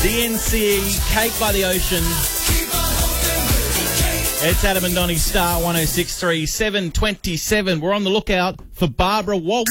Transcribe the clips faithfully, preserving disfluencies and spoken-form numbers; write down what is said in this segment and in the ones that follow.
D N C, Cake by the Ocean. It's Adam and Donny, Star one oh six point three, seven twenty-seven. We're on the lookout for Barbara Walsh.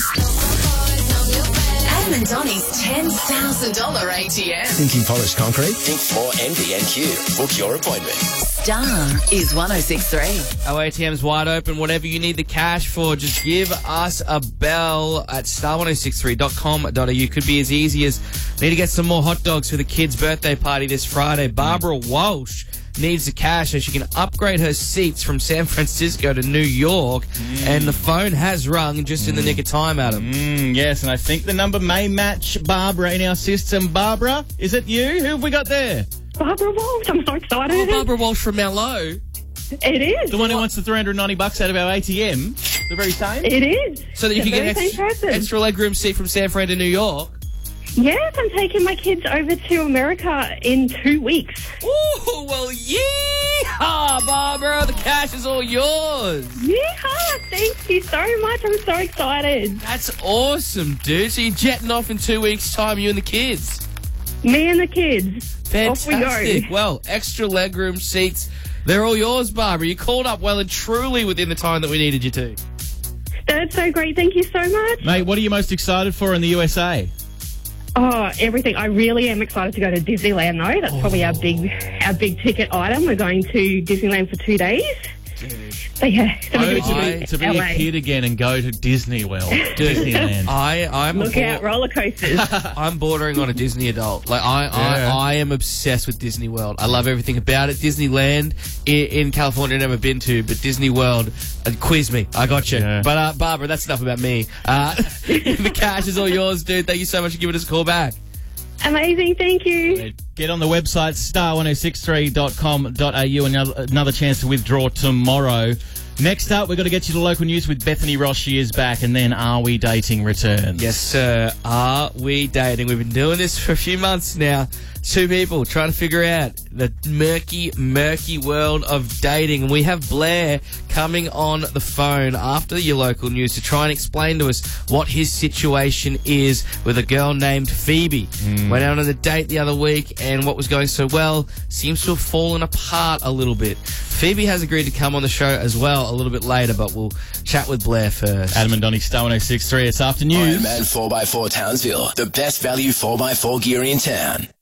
Adam and Donny's ten thousand dollars A T M. Thinking polished concrete? Think floor M D N Q. Book your appointment. Star is one oh six point three. Our A T M's wide open. Whatever you need the cash for, just give us a bell at star one oh six three dot com dot a u. Could be as easy as need to get some more hot dogs for the kids' birthday party this Friday. Barbara Walsh needs the cash so she can upgrade her seats from San Francisco to New York. Mm. And the phone has rung just in the nick of time, Adam. Mm, yes, and I think the number may match Barbara in our system. Barbara, is it you? Who have we got there? Barbara Walsh. I'm so excited. Oh, Barbara Walsh from Mellow. It is. The one who wants the three hundred ninety bucks out of our A T M. The very same? It is. So that you the can get very extra, same person. extra legroom seat from San Fran to New York. Yes, I'm taking my kids over to America in two weeks. Ooh, well, yeehaw, Barbara. The cash is all yours. Yeehaw, thank you so much. I'm so excited. That's awesome, dude. So you're jetting off in two weeks' time, you and the kids. Me and the kids. Fantastic. Off we go. Well, extra legroom seats. They're all yours, Barbara. You called up well and truly within the time that we needed you to. That's so great. Thank you so much. Mate, what are you most excited for in the U S A? Oh, everything. I really am excited to go to Disneyland, though. That's oh. probably our big our big ticket item. We're going to Disneyland for two days. Dude. So, yeah. So oh, to to be, be, to be a kid again and go to Disney World. Disneyland. I, I'm Look out, roller coasters. I'm bordering on a Disney adult. Like I, yeah. I, I am obsessed with Disney World. I love everything about it. Disneyland in, in California, I've never been to, but Disney World, uh, quiz me. I got you. Yeah. But uh, Barbara, that's enough about me. Uh, the cash is all yours, dude. Thank you so much for giving us a call back. Amazing, thank you. Get on the website, star one oh six three dot com dot a u, and another chance to withdraw tomorrow. Next up, we've got to get you to local news with Bethany Ross. She is back, and then Are We Dating returns. Yes, sir. Are we dating? We've been doing this for a few months now. Two people trying to figure out the murky, murky world of dating. And we have Blair coming on the phone after your local news to try and explain to us what his situation is with a girl named Phoebe. Mm. Went out on a date the other week, and what was going so well seems to have fallen apart a little bit. Phoebe has agreed to come on the show as well a little bit later, but we'll chat with Blair first. Adam and Donny, Star one oh six point three. It's after news. Iron Man four by four Townsville, the best value four by four gear in town.